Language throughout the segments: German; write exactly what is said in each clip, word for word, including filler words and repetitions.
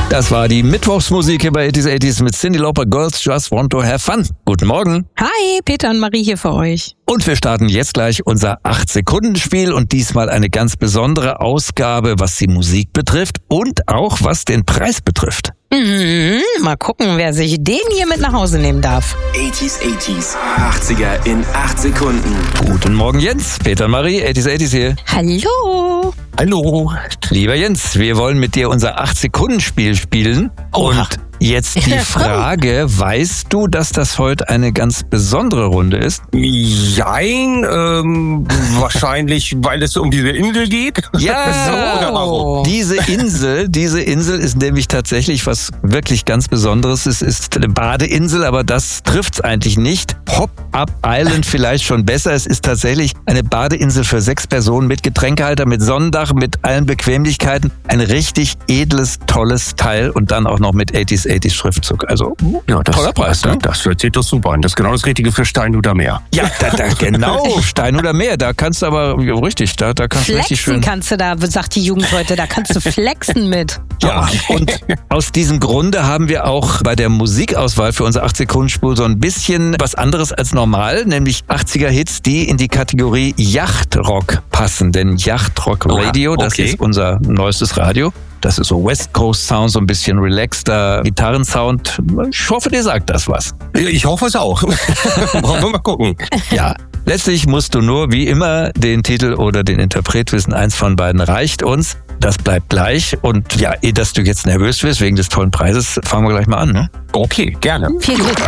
Das war die Mittwochsmusik hier bei achtzig achtzig mit Cyndi Lauper, Girls Just Want to Have Fun. Guten Morgen. Hi, Peter und Marie hier für euch. Und wir starten jetzt gleich unser acht-Sekunden-Spiel und diesmal eine ganz besondere Ausgabe, was die Musik betrifft und auch was den Preis betrifft. Mhm, mal gucken, wer sich den hier mit nach Hause nehmen darf. achtzig achtzig, achtziger in acht Sekunden. Guten Morgen Jens, Peter und Marie, achtzig achtzig hier. Hallo. Hallo. Lieber Jens, wir wollen mit dir unser acht-Sekunden-Spiel spielen. Oha. Und jetzt die Frage, weißt du, dass das heute eine ganz besondere Runde ist? Jein, ähm, wahrscheinlich, weil es um diese Insel geht. Ja, So, oder warum? diese Insel, diese Insel ist nämlich tatsächlich was wirklich ganz Besonderes. Es ist eine Badeinsel, aber das trifft's eigentlich nicht. Pop-Up Island vielleicht schon besser. Es ist tatsächlich eine Badeinsel für sechs Personen mit Getränkehalter, mit Sonnendach, mit allen Bequemlichkeiten. Ein richtig edles, tolles Teil und dann auch noch mit achtzig achtzig Schriftzug. Also Ja, das, toller Preis, das, ne? das hört sich doch super an. Das ist genau das Richtige für Steinhuder Meer. Ja, da, da, genau, Steinhuder Meer. Da kannst du aber, ja, richtig, da, da kannst du richtig Flexen schön... kannst du da, sagt die Jugend heute, da kannst du flexen mit. Ja, und aus diesem Grunde haben wir auch bei der Musikauswahl für unser acht-Sekunden-Spiel so ein bisschen was anderes als normal, nämlich achtziger-Hits, die in die Kategorie Yachtrock passen. Denn Yachtrock Radio, Ah, das okay. ist unser neuestes Radio. Das ist so West Coast Sound, so ein bisschen relaxter Gitarrensound. Ich hoffe, dir sagt das was. Ich hoffe es auch. Wollen wir mal gucken. Ja, letztlich musst du nur, wie immer, den Titel oder den Interpret wissen. Eins von beiden reicht uns. Das bleibt gleich. Und ja, eh, dass du jetzt nervös wirst wegen des tollen Preises, fangen wir gleich mal an, ne? Okay, gerne. Viel Glück.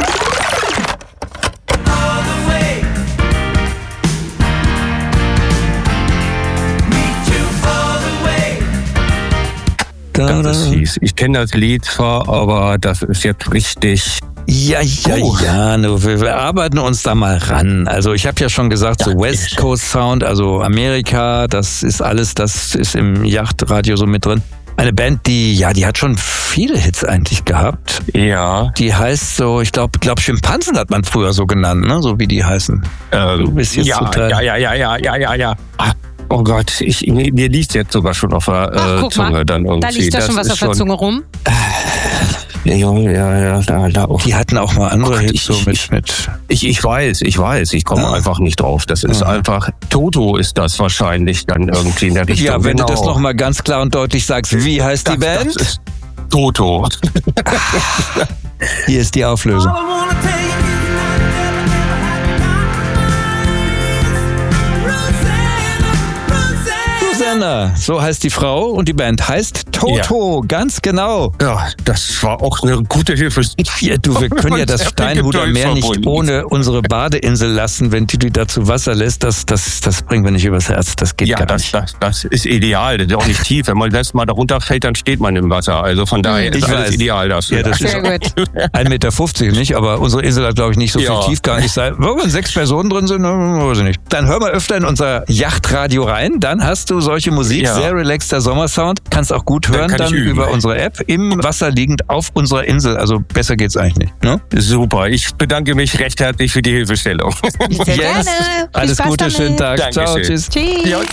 Das ist fies. Ich kenne das Lied zwar, aber das ist jetzt richtig... Ja, ja, Oh. ja, nur wir, wir arbeiten uns da mal ran. Also ich habe ja schon gesagt, so Ja, West ist- Coast Sound, also Amerika, das ist alles, das ist im Yachtradio so mit drin. Eine Band, die, ja, die hat schon viele Hits eigentlich gehabt. Ja, Die heißt so, ich glaube, glaub, Schimpansen hat man früher so genannt, ne? So wie die heißen. ähm, Du bist jetzt ja, total- ja, ja, ja, ja, ja, ja, ja. Ah, oh Gott, ich, mir, mir liegt jetzt sogar schon auf der Ach, äh, guck Zunge mal, dann irgendwie. da liegt da Das schon was ist auf der Zunge rum. Ja, ja, ja, da, da auch. Die hatten auch mal andere Oh Gott, Hits ich- so mit, ich- mit. Ich, ich weiß, ich weiß, ich komme Ah. einfach nicht drauf. Das ist Ah. einfach, Toto ist das wahrscheinlich dann irgendwie in der Richtung. Ja, wenn genau. du das nochmal ganz klar und deutlich sagst, wie heißt die Das- Band? Das ist Toto. Hier ist die Auflösung. Rosanna, so heißt die Frau und die Band heißt Toto, ganz genau. Ja, das war auch eine gute Hilfe. Ja, du, wir können ja das Steinhuder Meer nicht ohne unsere Badeinsel lassen, wenn Titi da zu Wasser lässt. Das, das, das bringen wir nicht übers Herz. Das geht Ja, gar das, nicht. das, das ist ideal. Das ist auch nicht tief. Wenn man das mal darunter fällt, dann steht man im Wasser. Also von daher Ich ist alles weiß. ideal dafür. Ja, das ist Sehr gut. ein Meter fünfzig nicht, aber unsere Insel hat, glaube ich, nicht so Ja. viel Tiefgang. Ich sage, wenn sechs Personen drin sind, weiß ich nicht. Dann hör mal öfter in unser Yachtradio rein. Dann hast du solche Musik, Ja. sehr relaxter Sommersound. Kannst auch gut hören kann dann, ich üben. über unsere App im Wasser liegend auf unserer Insel. Also besser geht's eigentlich nicht. Ne? Super. Ich bedanke mich recht herzlich für die Hilfestellung. Sehr gerne. Viel Alles Spaß Gute, damit. schönen Tag. Ciao, Dankeschön. tschüss. Tschüss. Ja.